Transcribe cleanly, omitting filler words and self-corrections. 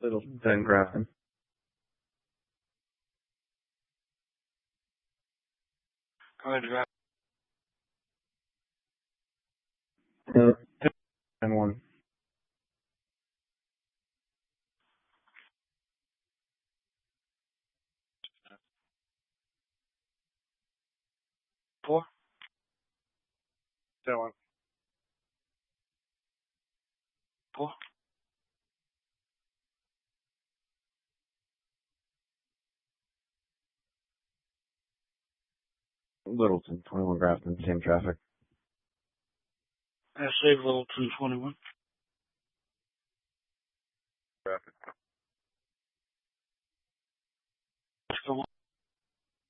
Littleton, 10 Grafton. Go ahead, draft. 10-1. Four. 10-1. Four. Littleton, 21 Grafton, same traffic. Save Littleton, 21.